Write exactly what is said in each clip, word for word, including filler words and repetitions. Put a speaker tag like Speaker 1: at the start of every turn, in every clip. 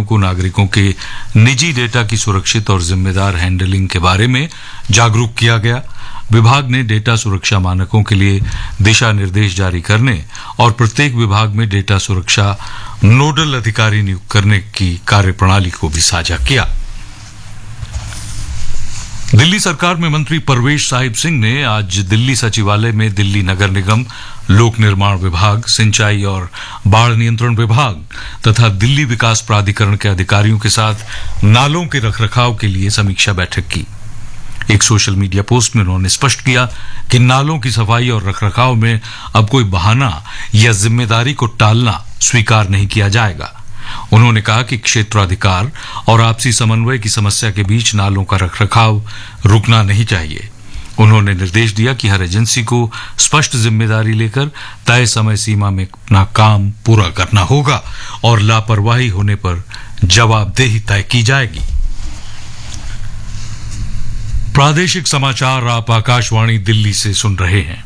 Speaker 1: अधिकारियों को नागरिकों के निजी डेटा की सुरक्षित और जिम्मेदार हैंडलिंग के बारे में जागरूक किया गया। विभाग ने डेटा सुरक्षा मानकों के लिए दिशा निर्देश जारी करने और प्रत्येक विभाग में डेटा सुरक्षा नोडल अधिकारी नियुक्त करने की कार्यप्रणाली को भी साझा किया। दिल्ली सरकार में मंत्री परवेश साहिब सिंह ने आज दिल्ली सचिवालय में दिल्ली नगर निगम, लोक निर्माण विभाग, सिंचाई और बाढ़ नियंत्रण विभाग तथा दिल्ली विकास प्राधिकरण के अधिकारियों के साथ नालों के रखरखाव के लिए समीक्षा बैठक की। एक सोशल मीडिया पोस्ट में उन्होंने स्पष्ट किया कि नालों की सफाई और रखरखाव में अब कोई बहाना या जिम्मेदारी को टालना स्वीकार नहीं किया जाएगा। उन्होंने कहा कि क्षेत्राधिकार और आपसी समन्वय की समस्या के बीच नालों का रखरखाव रुकना नहीं चाहिए। उन्होंने निर्देश दिया कि हर एजेंसी को स्पष्ट जिम्मेदारी लेकर तय समय सीमा में अपना काम पूरा करना होगा और लापरवाही होने पर जवाबदेही तय की जाएगी। प्रादेशिक समाचार आप आकाशवाणी दिल्ली से सुन रहे हैं।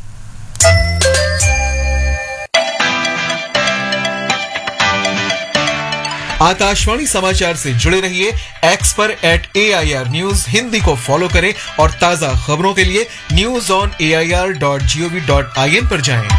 Speaker 2: आकाशवाणी समाचार से जुड़े रहिए। एक्स पर eight A I R news Hindi को फॉलो करें और ताजा खबरों के लिए news on A I R dot G O V dot I N पर जाएं।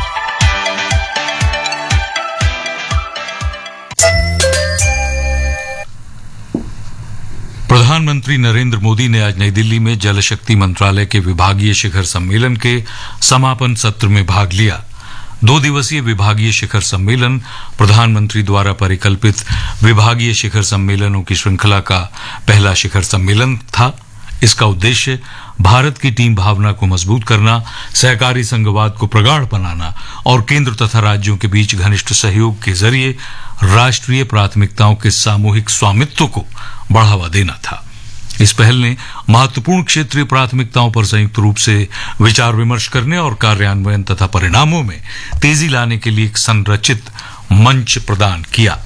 Speaker 1: प्रधानमंत्री नरेंद्र मोदी ने आज नई दिल्ली में जल शक्ति मंत्रालय के विभागीय शिखर सम्मेलन के समापन सत्र में भाग लिया। दो दिवसीय विभागीय शिखर सम्मेलन प्रधानमंत्री द्वारा परिकल्पित विभागीय शिखर सम्मेलनों की श्रृंखला का पहला शिखर सम्मेलन था। इसका उद्देश्य भारत की टीम भावना को मजबूत करना, सहकारी संघवाद को प्रगाढ़ बनाना और केंद्र तथा राज्यों के बीच घनिष्ठ सहयोग के जरिए राष्ट्रीय प्राथमिकताओं के सामूहिक स्वामित्व को बढ़ावा देना था। इस पहल ने महत्वपूर्ण क्षेत्रीय प्राथमिकताओं पर संयुक्त रूप से विचार विमर्श करने और कार्यान्वयन तथा परिणामों में तेजी लाने के लिए एक संरचित मंच प्रदान किया।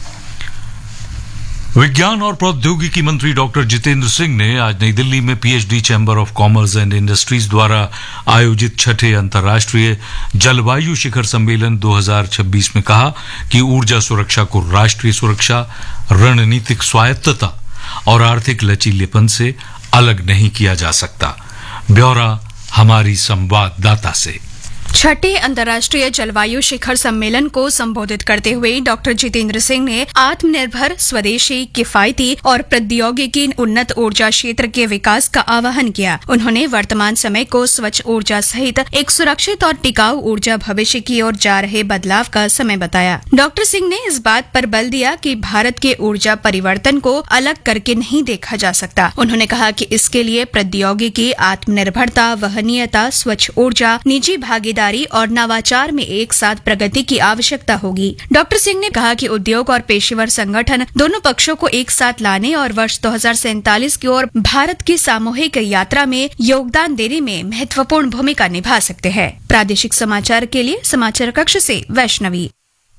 Speaker 1: विज्ञान और प्रौद्योगिकी मंत्री डॉक्टर जितेंद्र सिंह ने आज नई दिल्ली में P H D chamber of commerce and industries द्वारा आयोजित छठे अंतर्राष्ट्रीय जलवायु शिखर सम्मेलन दो हज़ार छब्बीस में कहा कि ऊर्जा सुरक्षा को राष्ट्रीय सुरक्षा, रणनीतिक स्वायत्तता और आर्थिक लचीलेपन से अलग नहीं किया जा सकता। ब्यौरा हमारी संवाददाता से।
Speaker 3: छठे अंतर्राष्ट्रीय जलवायु शिखर सम्मेलन को संबोधित करते हुए डॉक्टर जितेंद्र सिंह ने आत्मनिर्भर, स्वदेशी, किफायती और प्रौद्योगिकी उन्नत ऊर्जा क्षेत्र के विकास का आह्वान किया। उन्होंने वर्तमान समय को स्वच्छ ऊर्जा सहित एक सुरक्षित और टिकाऊ ऊर्जा भविष्य की ओर जा रहे बदलाव का समय बताया। डॉक्टर सिंह ने इस बात पर बल दिया कि भारत के ऊर्जा परिवर्तन को अलग करके नहीं देखा जा सकता। उन्होंने कहा कि इसके लिए प्रौद्योगिकी, आत्मनिर्भरता, वहनीयता, स्वच्छ ऊर्जा, निजी भागीदारी और नवाचार में एक साथ प्रगति की आवश्यकता होगी। डॉक्टर सिंह ने कहा कि उद्योग और पेशेवर संगठन दोनों पक्षों को एक साथ लाने और वर्ष दो हज़ार सैंतालीस की ओर भारत की सामूहिक यात्रा में योगदान देने में महत्वपूर्ण भूमिका निभा सकते हैं। प्रादेशिक समाचार के लिए समाचार कक्ष से वैष्णवी।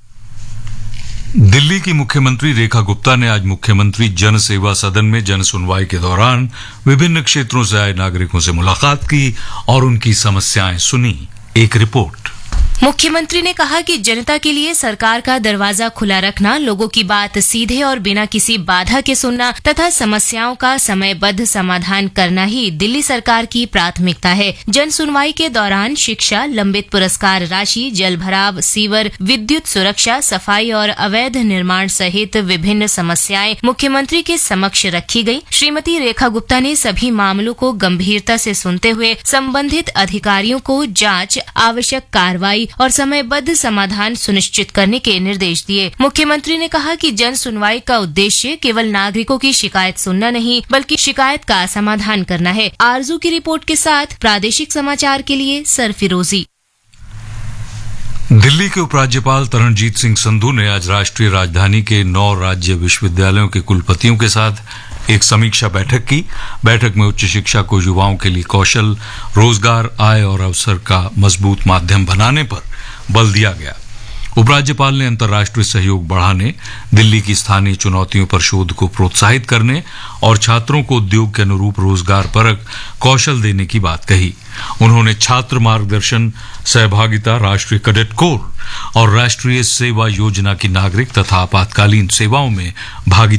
Speaker 1: दिल्ली की मुख्यमंत्री रेखा गुप्ता ने आज मुख्यमंत्री जन सेवा सदन में जन सुनवाई के दौरान विभिन्न क्षेत्रों से आए नागरिकों से मुलाकात की और उनकी समस्याएं सुनी। एक रिपोर्ट।
Speaker 4: मुख्यमंत्री ने कहा कि जनता के लिए सरकार का दरवाजा खुला रखना, लोगों की बात सीधे और बिना किसी बाधा के सुनना तथा समस्याओं का समयबद्ध समाधान करना ही दिल्ली सरकार की प्राथमिकता है। जन सुनवाई के दौरान शिक्षा, लंबित पुरस्कार राशि, जल भराव, सीवर, विद्युत सुरक्षा, सफाई और अवैध निर्माण सहित विभिन्न समस्याएं मुख्यमंत्री के समक्ष रखी गयी। श्रीमती रेखा गुप्ता ने सभी मामलों को गंभीरता से सुनते हुए संबंधित अधिकारियों को जांच, आवश्यक कार्रवाई और समयबद्ध समाधान सुनिश्चित करने के निर्देश दिए। मुख्यमंत्री ने कहा कि जन सुनवाई का उद्देश्य केवल नागरिकों की शिकायत सुनना नहीं, बल्कि शिकायत का समाधान करना है। आरजू की रिपोर्ट के साथ प्रादेशिक समाचार के लिए सरफिरोजी।
Speaker 1: दिल्ली के उपराज्यपाल तरणजीत सिंह संधू ने आज राष्ट्रीय राजधानी के नौ राज्य विश्वविद्यालयों के कुलपतियों के साथ एक समीक्षा बैठक की। बैठक में उच्च शिक्षा को युवाओं के लिए कौशल, रोजगार, आय और अवसर का मजबूत माध्यम बनाने पर बल दिया गया। उपराज्यपाल ने अंतर्राष्ट्रीय सहयोग बढ़ाने, दिल्ली की स्थानीय चुनौतियों पर शोध को प्रोत्साहित करने और छात्रों को उद्योग के अनुरूप रोजगार परक कौशल देने की बात कही। उन्होंने छात्र मार्गदर्शन, सहभागिता, राष्ट्रीय कैडेट कोर और राष्ट्रीय सेवा योजना की नागरिक तथा आपातकालीन सेवाओं में भागीदारी